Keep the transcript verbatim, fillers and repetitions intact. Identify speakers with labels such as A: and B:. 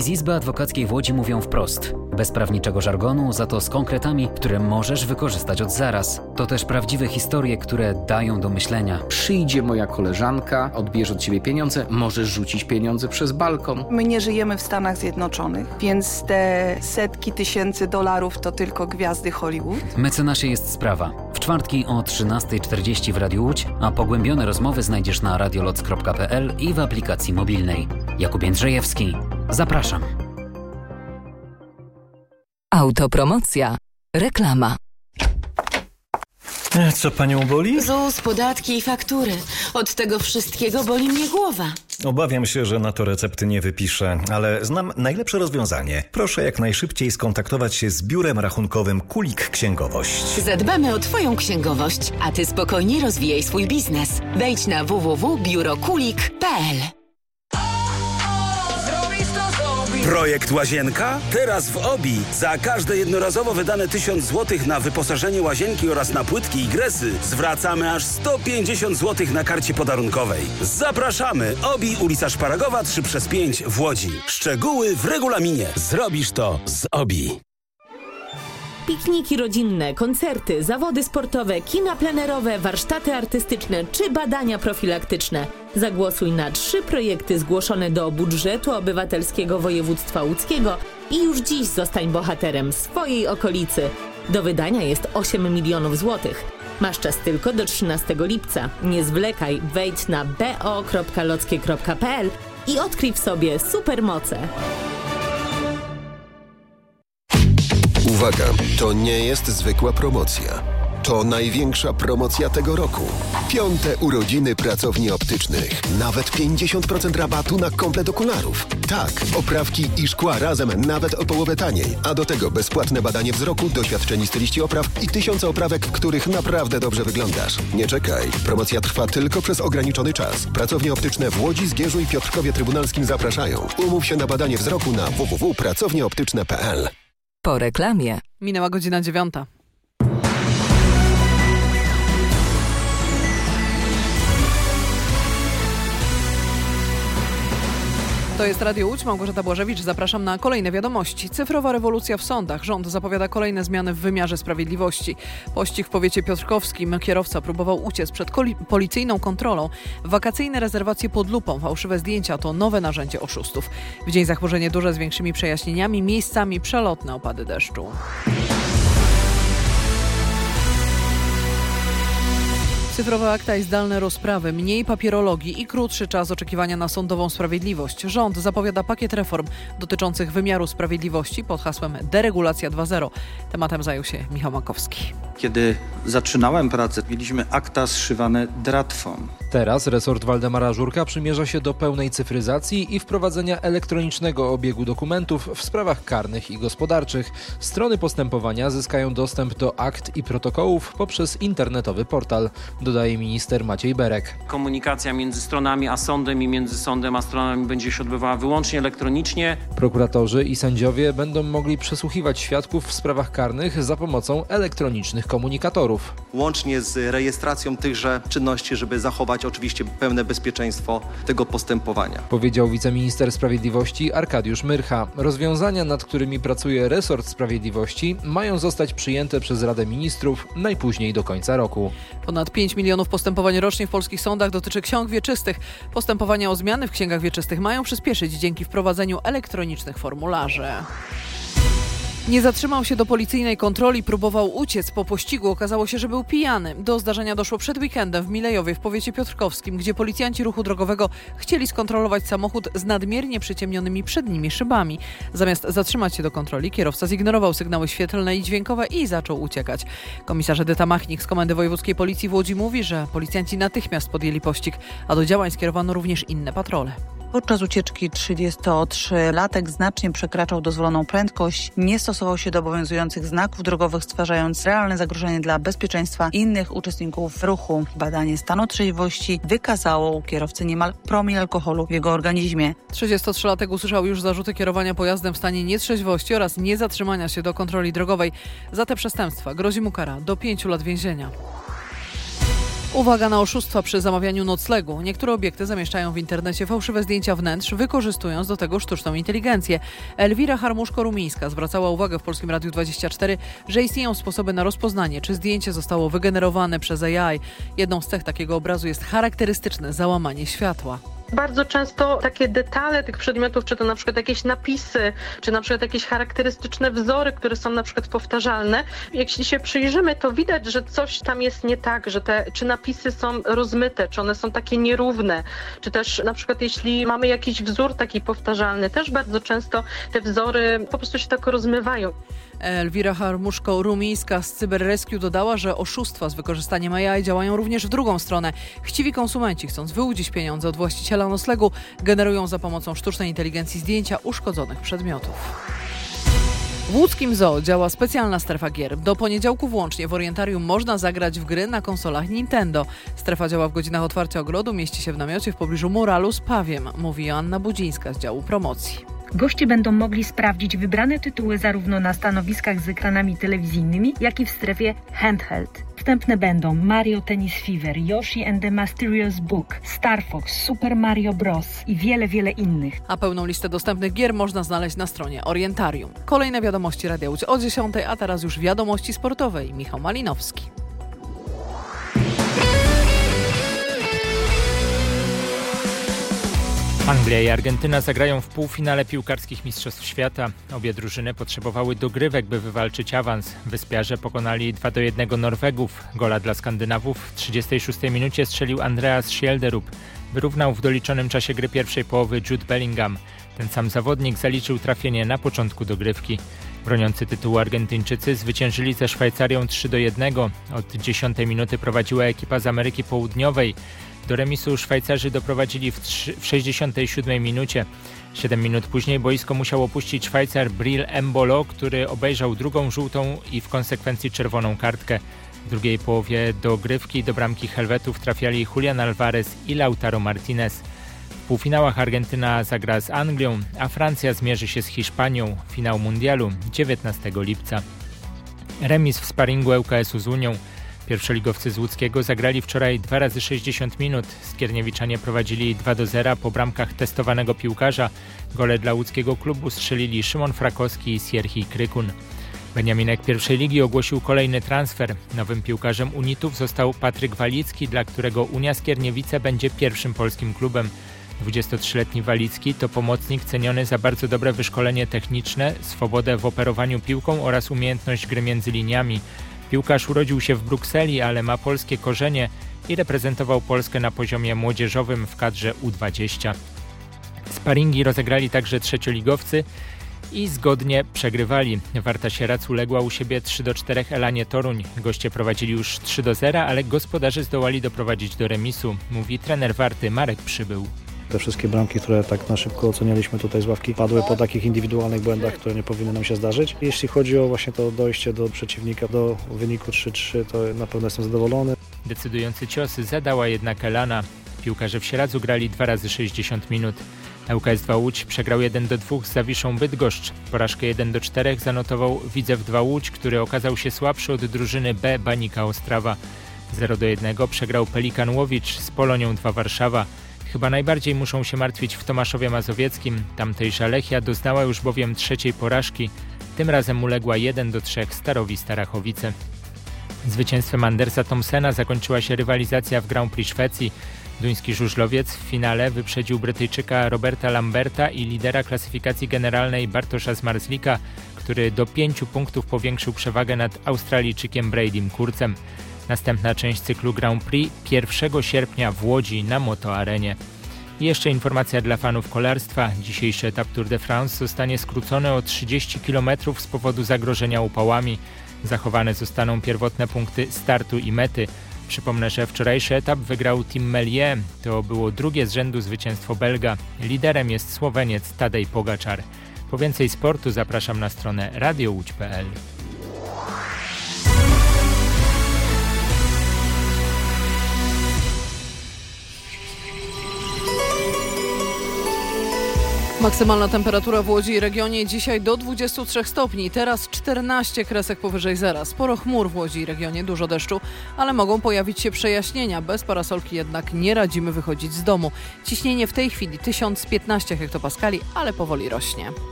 A: Z Izby Adwokackiej w Łodzi mówią wprost. Bez prawniczego żargonu, za to z konkretami, które możesz wykorzystać od zaraz. To też prawdziwe historie, które dają do myślenia.
B: Przyjdzie moja koleżanka, odbierze od ciebie pieniądze, możesz rzucić pieniądze przez balkon.
C: My nie żyjemy w Stanach Zjednoczonych, więc te setki tysięcy dolarów to tylko gwiazdy Hollywood.
A: Mecenasie jest sprawa. W czwartki o trzynasta czterdzieści w Radiu Łódź, a pogłębione rozmowy znajdziesz na radioloc kropka p l i w aplikacji mobilnej. Jakub Jędrzejewski. Zapraszam.
D: Autopromocja. Reklama.
E: Co panią boli?
F: ZUS, podatki i faktury. Od tego wszystkiego boli mnie głowa.
E: Obawiam się, że na to recepty nie wypiszę, ale znam najlepsze rozwiązanie. Proszę jak najszybciej skontaktować się z biurem rachunkowym Kulik Księgowość.
F: Zadbamy o twoją księgowość, a ty spokojnie rozwijaj swój biznes. Wejdź na w w w kropka biuro kulik kropka p l.
G: Projekt Łazienka? Teraz w Obi. Za każde jednorazowo wydane tysiąc złotych na wyposażenie łazienki oraz na płytki i gresy zwracamy aż sto pięćdziesiąt złotych na karcie podarunkowej. Zapraszamy! Obi, ulica Szparagowa trzy przez pięć w Łodzi. Szczegóły w regulaminie. Zrobisz to z Obi.
H: Pikniki rodzinne, koncerty, zawody sportowe, kina plenerowe, warsztaty artystyczne czy badania profilaktyczne. Zagłosuj na trzy projekty zgłoszone do budżetu obywatelskiego województwa łódzkiego i już dziś zostań bohaterem swojej okolicy. Do wydania jest osiem milionów złotych. Masz czas tylko do trzynastego lipca. Nie zwlekaj, wejdź na b o kropka lockie kropka p l i odkryj w sobie supermoce.
I: Uwaga, to nie jest zwykła promocja. To największa promocja tego roku. Piąte urodziny pracowni optycznych. Nawet pięćdziesiąt procent rabatu na komplet okularów. Tak, oprawki i szkła razem nawet o połowę taniej. A do tego bezpłatne badanie wzroku, doświadczeni styliści opraw i tysiące oprawek, w których naprawdę dobrze wyglądasz. Nie czekaj. Promocja trwa tylko przez ograniczony czas. Pracownie optyczne w Łodzi, Zgierzu i Piotrkowie Trybunalskim zapraszają. Umów się na badanie wzroku na w w w kropka pracownie optyczne kropka p l.
D: Po reklamie.
J: Minęła godzina dziewiąta. To jest Radio Łódź, Małgorzata Błażewicz. Zapraszam na kolejne wiadomości. Cyfrowa rewolucja w sądach. Rząd zapowiada kolejne zmiany w wymiarze sprawiedliwości. Pościg w powiecie piotrkowskim. Kierowca próbował uciec przed policyjną kontrolą. Wakacyjne rezerwacje pod lupą. Fałszywe zdjęcia to nowe narzędzie oszustów. W dzień zachmurzenie duże z większymi przejaśnieniami. Miejscami przelotne opady deszczu. Cyfrowe akta i zdalne rozprawy, mniej papierologii i krótszy czas oczekiwania na sądową sprawiedliwość. Rząd zapowiada pakiet reform dotyczących wymiaru sprawiedliwości pod hasłem Deregulacja dwa zero. Tematem zajął się Michał Makowski.
K: Kiedy zaczynałem pracę, mieliśmy akta zszywane dratwą.
L: Teraz resort Waldemara Żurka przymierza się do pełnej cyfryzacji i wprowadzenia elektronicznego obiegu dokumentów w sprawach karnych i gospodarczych. Strony postępowania zyskają dostęp do akt i protokołów poprzez internetowy portal, dodaje minister Maciej Berek.
M: Komunikacja między stronami a sądem i między sądem a stronami będzie się odbywała wyłącznie elektronicznie.
L: Prokuratorzy i sędziowie będą mogli przesłuchiwać świadków w sprawach karnych za pomocą elektronicznych komunikatorów.
N: Łącznie z rejestracją tychże czynności, żeby zachować oczywiście pełne bezpieczeństwo tego postępowania.
L: Powiedział wiceminister sprawiedliwości Arkadiusz Myrcha. Rozwiązania, nad którymi pracuje resort sprawiedliwości, mają zostać przyjęte przez Radę Ministrów najpóźniej do końca roku.
J: Ponad pięć milionów postępowań rocznie w polskich sądach dotyczy ksiąg wieczystych. Postępowania o zmiany w księgach wieczystych mają przyspieszyć dzięki wprowadzeniu elektronicznych formularzy. Nie zatrzymał się do policyjnej kontroli, próbował uciec. Po pościgu okazało się, że był pijany. Do zdarzenia doszło przed weekendem w Milejowie w powiecie piotrkowskim, gdzie policjanci ruchu drogowego chcieli skontrolować samochód z nadmiernie przyciemnionymi przednimi szybami. Zamiast zatrzymać się do kontroli, kierowca zignorował sygnały świetlne i dźwiękowe i zaczął uciekać. Komisarz Edyta Machnik z Komendy Wojewódzkiej Policji w Łodzi mówi, że policjanci natychmiast podjęli pościg, a do działań skierowano również inne patrole.
O: Podczas ucieczki trzydziestotrzylatek znacznie przekraczał dozwoloną prędkość, nie stosował się do obowiązujących znaków drogowych, stwarzając realne zagrożenie dla bezpieczeństwa innych uczestników ruchu. Badanie stanu trzeźwości wykazało u kierowcy niemal promil alkoholu w jego organizmie.
J: trzydziestotrzylatek usłyszał już zarzuty kierowania pojazdem w stanie nietrzeźwości oraz niezatrzymania się do kontroli drogowej. Za te przestępstwa grozi mu kara do pięciu lat więzienia. Uwaga na oszustwa przy zamawianiu noclegu. Niektóre obiekty zamieszczają w internecie fałszywe zdjęcia wnętrz, wykorzystując do tego sztuczną inteligencję. Elwira Harmuszko-Rumińska zwracała uwagę w Polskim Radiu dwadzieścia cztery, że istnieją sposoby na rozpoznanie, czy zdjęcie zostało wygenerowane przez A I. Jedną z cech takiego obrazu jest charakterystyczne załamanie światła.
P: Bardzo często takie detale tych przedmiotów, czy to na przykład jakieś napisy, czy na przykład jakieś charakterystyczne wzory, które są na przykład powtarzalne. Jeśli się przyjrzymy, to widać, że coś tam jest nie tak, że te czy napisy są rozmyte, czy one są takie nierówne, czy też na przykład jeśli mamy jakiś wzór taki powtarzalny, też bardzo często te wzory po prostu się tak rozmywają.
J: Elwira Harmuszko-Rumińska z CyberRescue dodała, że oszustwa z wykorzystaniem A I działają również w drugą stronę. Chciwi konsumenci, chcąc wyłudzić pieniądze od właściciela noclegu, generują za pomocą sztucznej inteligencji zdjęcia uszkodzonych przedmiotów. W łódzkim zoo działa specjalna strefa gier. Do poniedziałku włącznie w Orientarium można zagrać w gry na konsolach Nintendo. Strefa działa w godzinach otwarcia ogrodu, mieści się w namiocie w pobliżu muralu z pawiem, mówi Joanna Budzińska z działu promocji.
Q: Goście będą mogli sprawdzić wybrane tytuły zarówno na stanowiskach z ekranami telewizyjnymi, jak i w strefie handheld. Wstępne będą Mario Tennis Fever, Yoshi and the Mysterious Book, Star Fox, Super Mario Bros. I wiele, wiele innych.
J: A pełną listę dostępnych gier można znaleźć na stronie Orientarium. Kolejne wiadomości Radia Łódź o dziesiątej, a teraz już wiadomości sportowej. Michał Malinowski.
R: Anglia i Argentyna zagrają w półfinale piłkarskich Mistrzostw Świata. Obie drużyny potrzebowały dogrywek, by wywalczyć awans. Wyspiarze pokonali dwa do jednego Norwegów. Gola dla Skandynawów w trzydziestej szóstej minucie strzelił Andreas Schjelderup. Wyrównał w doliczonym czasie gry pierwszej połowy Jude Bellingham. Ten sam zawodnik zaliczył trafienie na początku dogrywki. Broniący tytułu Argentyńczycy zwyciężyli ze Szwajcarią trzy do jednego. Od dziesiątej minuty prowadziła ekipa z Ameryki Południowej. Do remisu Szwajcarzy doprowadzili w, w sześćdziesiątej siódmej minucie. Siedem minut później boisko musiał opuścić Szwajcar Bril Embolo, który obejrzał drugą żółtą i w konsekwencji czerwoną kartkę. W drugiej połowie dogrywki do bramki Helwetów trafiali Julian Alvarez i Lautaro Martinez. W półfinałach Argentyna zagra z Anglią, a Francja zmierzy się z Hiszpanią. Finał mundialu dziewiętnastego lipca. Remis w sparingu L K S-u z Unią. Pierwszoligowcy z Łódzkiego zagrali wczoraj dwa razy sześćdziesiąt minut. Skierniewiczanie prowadzili dwa do zera po bramkach testowanego piłkarza. Gole dla łódzkiego klubu strzelili Szymon Frakowski i Sierhij Krykun. Beniaminek pierwszej ligi ogłosił kolejny transfer. Nowym piłkarzem Unitów został Patryk Walicki, dla którego Unia Skierniewice będzie pierwszym polskim klubem. dwudziestotrzyletni Walicki to pomocnik ceniony za bardzo dobre wyszkolenie techniczne, swobodę w operowaniu piłką oraz umiejętność gry między liniami. Piłkarz urodził się w Brukseli, ale ma polskie korzenie i reprezentował Polskę na poziomie młodzieżowym w kadrze U dwadzieścia. Sparingi rozegrali także trzecioligowcy i zgodnie przegrywali. Warta Sierac uległa u siebie trzy do czterech Elanie Toruń. Goście prowadzili już trzy do zera, ale gospodarze zdołali doprowadzić do remisu, mówi trener Warty Marek Przybył.
S: Te wszystkie bramki, które tak na szybko ocenialiśmy tutaj z ławki, padły po takich indywidualnych błędach, które nie powinny nam się zdarzyć. Jeśli chodzi o właśnie to dojście do przeciwnika, do wyniku trzy trzy, to na pewno jestem zadowolony.
R: Decydujący cios zadała jednak Elana. Piłkarze w Sieradzu grali dwa razy sześćdziesiąt minut. L K S dwa Łódź przegrał jeden do dwóch z Zawiszą Bydgoszcz. Porażkę jeden do czterech zanotował Widzew dwa Łódź, który okazał się słabszy od drużyny B Banika Ostrawa. zero do jednego przegrał Pelikan Łowicz z Polonią dwa Warszawa. Chyba najbardziej muszą się martwić w Tomaszowie Mazowieckim. Tamtejsza Lechia doznała już bowiem trzeciej porażki. Tym razem uległa jeden do trzech Starowi Starachowice. Zwycięstwem Andersa Thompsona zakończyła się rywalizacja w Grand Prix Szwecji. Duński żużlowiec w finale wyprzedził Brytyjczyka Roberta Lamberta i lidera klasyfikacji generalnej Bartosza Zmarzlika, który do pięciu punktów powiększył przewagę nad Australijczykiem Bradym Kurcem. Następna część cyklu Grand Prix pierwszego sierpnia w Łodzi na Motoarenie. I jeszcze informacja dla fanów kolarstwa. Dzisiejszy etap Tour de France zostanie skrócony o trzydzieści kilometrów z powodu zagrożenia upałami. Zachowane zostaną pierwotne punkty startu i mety. Przypomnę, że wczorajszy etap wygrał Tim Melier. To było drugie z rzędu zwycięstwo Belga. Liderem jest Słoweniec Tadej Pogaczar. Po więcej sportu zapraszam na stronę radio łódź kropka p l.
J: Maksymalna temperatura w Łodzi i regionie dzisiaj do dwudziestu trzech stopni, teraz czternaście kresek powyżej zera. Sporo chmur w Łodzi i regionie, dużo deszczu, ale mogą pojawić się przejaśnienia. Bez parasolki jednak nie radzimy wychodzić z domu. Ciśnienie w tej chwili tysiąc piętnaście hektopaskali, ale powoli rośnie.